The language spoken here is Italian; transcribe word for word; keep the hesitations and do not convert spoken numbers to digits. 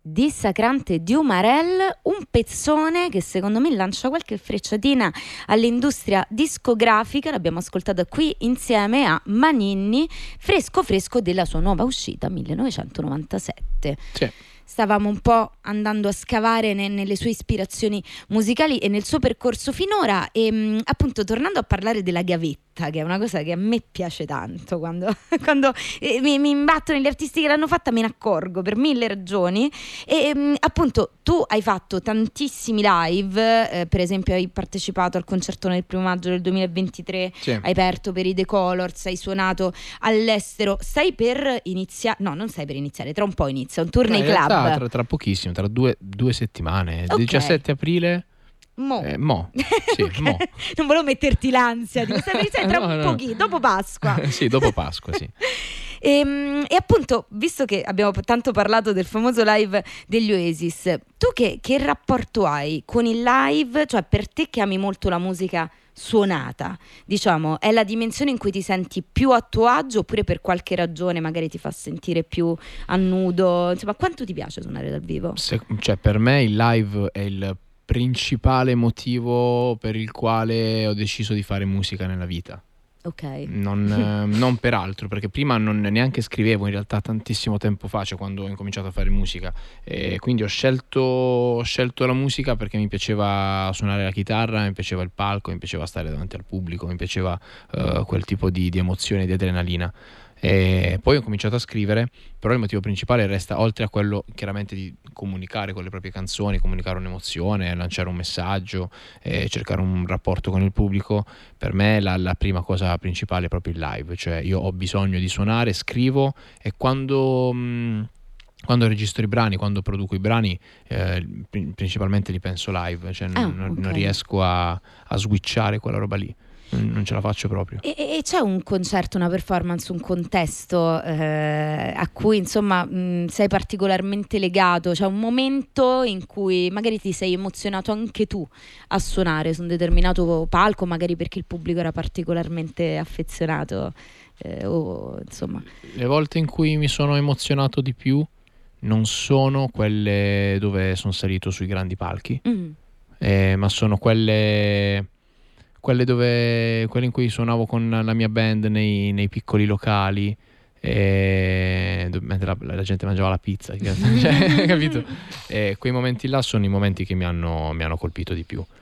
Dissacrante di Umarell, un pezzone che secondo me lancia qualche frecciatina all'industria discografica. L'abbiamo ascoltata qui insieme a Maninni, fresco fresco della sua nuova uscita millenovecentonovantasette. Sì. Stavamo un po' andando a scavare ne, nelle sue ispirazioni musicali e nel suo percorso finora e mh, appunto tornando a parlare della gavetta, che è una cosa che a me piace tanto, quando, quando eh, mi, mi imbattono gli artisti che l'hanno fatta me ne accorgo per mille ragioni e mh, appunto tu hai fatto tantissimi live, eh, per esempio hai partecipato al concertone del primo maggio del duemilaventitré, Sì. hai aperto per i The Colors, hai suonato all'estero, stai per iniziare, no non stai per iniziare, tra un po' inizia un tour No, nei in club. realtà Tra, tra pochissimo, tra due, due settimane, Ok. diciassette aprile. Mo. Eh, mo. Sì, Ok. mo. Non volevo metterti l'ansia di questa iniziare tra No, un no. pochino, dopo Pasqua. Sì, dopo Pasqua, sì. E, e appunto, visto che abbiamo tanto parlato del famoso live degli Oasis, tu che, che rapporto hai con il live? Cioè, per te che ami molto la musica suonata, diciamo, è la dimensione in cui ti senti più a tuo agio oppure per qualche ragione magari ti fa sentire più a nudo? Insomma, quanto ti piace suonare dal vivo? Se- cioè, per me il live è il principale motivo per il quale ho deciso di fare musica nella vita. Ok. Non, eh, non per altro, perché prima non neanche scrivevo in realtà tantissimo tempo fa, cioè quando ho incominciato a fare musica, e quindi ho scelto, ho scelto la musica perché mi piaceva suonare la chitarra, mi piaceva il palco, mi piaceva stare davanti al pubblico, mi piaceva eh, quel tipo di, di emozione, di adrenalina. E poi ho cominciato a scrivere, però il motivo principale resta, oltre a quello chiaramente di comunicare con le proprie canzoni, comunicare un'emozione, lanciare un messaggio, eh, cercare un rapporto con il pubblico. Per me la, la prima cosa principale è proprio il live, cioè io ho bisogno di suonare, scrivo e quando, mh, quando registro i brani, quando produco i brani, eh, principalmente li penso live, cioè Ah, non, ok. non riesco a, a switchare quella roba lì, non, non ce la faccio proprio. E, e c'è un concerto, una performance, un contesto eh, a cui insomma mh, sei particolarmente legato? C'è un momento in cui magari ti sei emozionato anche tu a suonare su un determinato palco, magari perché il pubblico era particolarmente affezionato eh, o insomma. Le volte in cui mi sono emozionato di più non sono quelle dove sono salito sui grandi palchi, Mm. eh, ma sono quelle quelle dove quelle in cui suonavo con la mia band nei, nei piccoli locali, e, mentre la, la gente mangiava la pizza, cioè, capito? E quei momenti là sono i momenti che mi hanno, mi hanno colpito di più.